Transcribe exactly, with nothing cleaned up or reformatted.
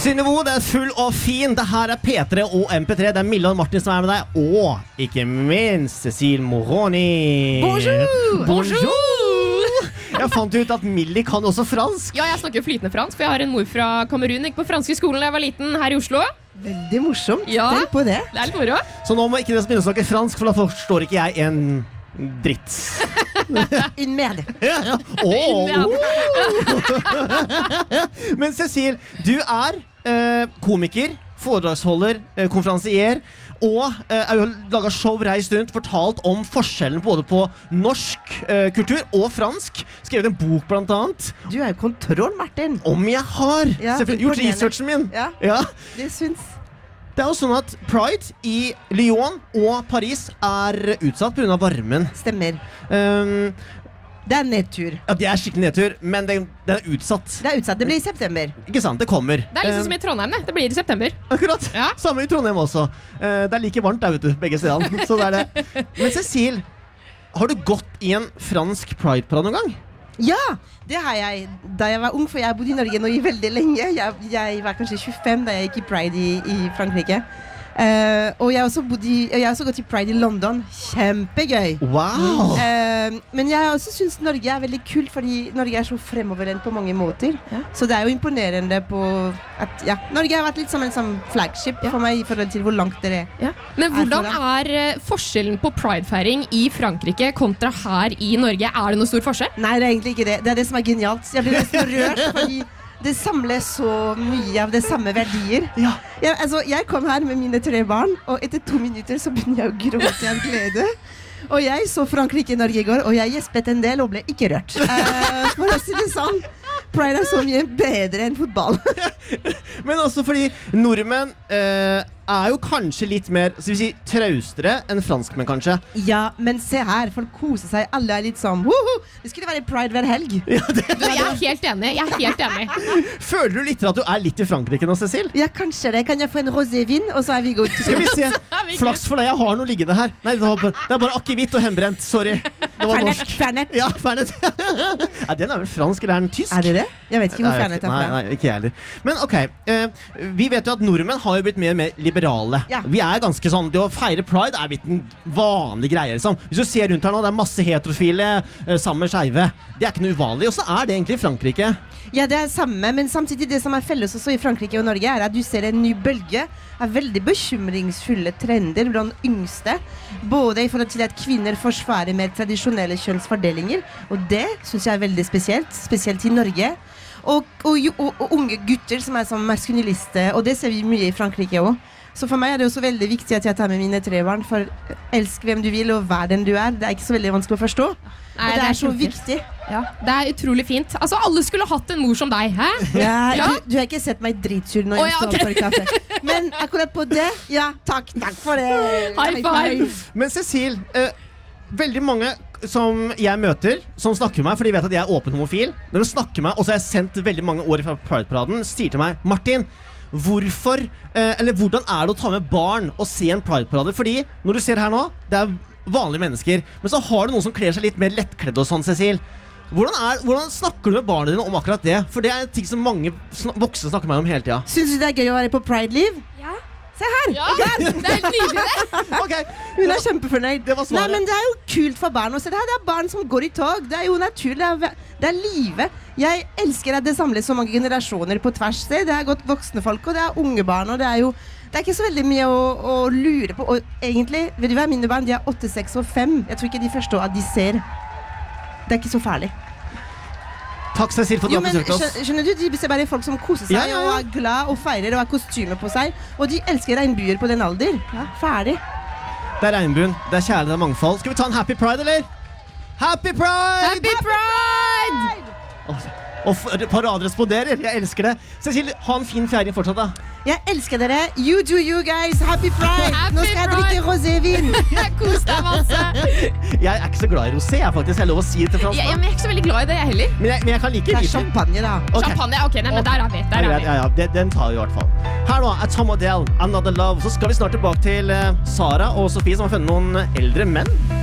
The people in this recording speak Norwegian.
Synnøve, det er full og fin. Det her er P tre og M P tre. Det er Mille og Martin som er med deg. Og ikke minst Cécile Moroni. Bonjour! Bonjour! Jeg fant ut at Millie kan også fransk. Ja, jeg snakker jo flytende fransk, for jeg har en mor fra Kamerun. Gikk på fransk i skolen da jeg var liten her i Oslo. Veldig morsomt. Ja, Tenk på det. Det er litt moro. Så nå må ikke dere begynne å snakke fransk, for da forstår ikke jeg en dritt. Une merde. Ja, ja. Oh, oh. Men Cécile, du er eh, komiker, foredragsholder, eh, konferansier, og eh, er jo laget show reist rundt, fortalt om forskjellen både på norsk eh, kultur og fransk. Skrevet en bok blant annet. Du er jo kontroll, Martin. Om jeg har! Ja, Selvfølgelig gjort imponerende. researchen min. Ja, Ja. det syns. Det er jo sånn at Pride i Lyon og Paris er utsatt på grunn av varmen. Stemmer. Um, Det er nedtur. ja, det er skikkelig nedtur, men det, det er utsatt. Det er utsatt. Det blir i september. Ikke sant, det kommer. Det er liksom som i Trondheim, det. Det blir i september. Akkurat, Ja. samme i Trondheim også. Eh, Det er like varmt der, vet du, begge stedene. Så det er det. Men Cécile, har du gått i en fransk Pride-parade noen gang? Ja, det har jeg. Da jeg var ung, for jeg bodde i Norge nå i veldig lenge. Jeg, jeg var kanskje tjuefem da jeg gikk i Pride i, i Frankrike. Eh, og jeg har også, bodd i, jeg har også gått i Pride i London. Kjempegøy. Wow! Eh, men jeg også synes Norge er veldig kult, fordi Norge er så fremoverlent på mange måter. Ja. Så det er jo imponerende på at ja, Norge har vært litt som en sånn flagship Ja. for meg i forhold til hvor langt dere Ja. Men Er hvordan foran. er eh, forskjellen på pridefeiring i Frankrike kontra her i Norge? Er det noe stor forskjell? Nei, det er egentlig ikke det. Det er det som er genialt. Jeg blir nesten rørt, fordi det samler så mye av det samme verdier. Ja. Ja, altså, jeg kom her med mine tre barn, og etter to minutter så begynner jeg å gråte av glede. Og jeg så Frankrike i Norge i går, og jeg gjespet en del og ble ikke rørt. Eh, for å si det sånn, Pride er så mye bedre enn fotball. Men også fordi nordmenn eh, er jo kanskje litt mer, skal vi si, traustere enn franskmenn kanskje. Ja, men se her, folk koser seg. Alle er litt sånn woho! Det skulle være Pride hver helg. Ja, det, Du, jeg er helt enig. Jeg er helt enig. føler du litt at du er litt i Frankrike nå, Cécile? Ja, kanskje det. Kan jeg få en rosévin, og så er vi gode. Skal vi se, vi flaks for deg, jeg har noe liggende her. Nei, det, var bare, det er bare akevitt og hembrent, sorry. Det var Fernet, norsk. Fernet. Ja, Fernet. Ja, den er vel fransk, eller er den tysk? Er det det? Jeg vet ikke hvor Nei, jeg Fernet vet er ikke. fra. Nei, nei, ikke jeg heller. Men ok, eh, vi vet jo at nordmenn har jo blitt mer og mer liberale. Ja. Vi er ganske sånn, det å feire Pride er blitt en vanlig greie, liksom. Hvis du ser rundt her nå, det er masse heterofile eh, sammen med skeive. Det er ikke noe uvanlig, og så er det egentlig i Frankrike. Ja, det er samme, men samtidig det som er felles også i Frankrike og Norge, er at du ser en ny bølge av veldig bekymringsfulle trender blant yngste. Både i forhold til at kvinner forsvarer mer tradisjonelle kjønnsfordelinger, og det synes jeg er veldig spesielt, spesielt i Norge. Og, og, jo- og, og unge gutter som er sånn maskuliniste, og det ser vi mye i Frankrike også. Så for meg er det også veldig viktig at jeg tar med mine tre barn, for elsk hvem du vil og vær den du er. Det er ikke så veldig vanskelig å forstå. Nei, og det er så kjempefint. viktig. Ja, det er utrolig fint. Altså, alle skulle hatt en mor som deg, hæ? Ja, Ja. Du, du har ikke sett meg dritsur når Å, jeg ja, står ok. for kaffe. Men akkurat på det, ja, takk, takk for det. High five. Men Cécile, eh, veldig mange som jeg møter, som snakker med meg, for de vet at jeg er åpen homofil, når de snakker med meg, og så har jeg sendt veldig mange år fra Pride-paraden, sier til meg, Martin, hvorfor, eh, eller hvordan er det å ta med barn og se en Pride-parade? Fordi, når du ser her nå, det er vanlige mennesker, men så har du noen som kler seg litt mer lettkledde og sånn, Cécile. Hvordan, er, hvordan snakker du med barna dine om akkurat det? For det er en ting som mange sn- voksne snakker med meg om hele tiden. Syns du det er gøy å være på Pride-liv? Ja. Se her! Ja, det er helt nydelig det. Ok, Hun er kjempefornøyd. Det var svaret. Nei, men det er jo kult for barn å se det her. Det er barn som går i tog. Det er jo naturlig. Det er, ve- det er livet. Jeg elsker at det samles så mange generasjoner på tvers. Det er godt voksne folk, og det er unge barn, og det er jo det er ikke så veldig mye å, å lure på. Og egentlig, vet du hva, mine barn, de er åtte, seks og fem. Jeg tror ikke de forstår at de ser. Det er ikke så farlig. takk Cécile for at du Jo, har men besøkt oss. skjø- skjønner du, de ser bare folk som koser seg Ja, ja, ja. og er glad og feirer og har kostymer på seg. Og de elsker regnbuer på den alder. Ja, ferdig. Det er regnbuen, det er kjærlighet, det er mangfold. Skal vi ta en happy pride, eller? Happy pride! Happy Pride! Og, og f- paraden responderer, jeg elsker det. Cécile, ha en fin feiring fortsatt da. Jeg elsker dere. You do you guys. Happy Pride. Happy Nå skal jeg Pride. drikke rosévin. Kos deg masse. Jeg er ikke så glad i rosé, jeg faktisk. Jeg er lov å si det til fransk. Jeg, jeg er ikke så veldig glad i det, jeg heller. Men jeg, men jeg kan like Det er hvit. champagne, da. Ok. Champagne, ok, nei, men der er vi. Der er Ja, vi. ja, ja, det- den tar vi i hvert fall. Her nå er Tom Odell, Another Love. Så skal vi snart tilbake til eh, Sara og Sofie som har funnet noen eldre menn.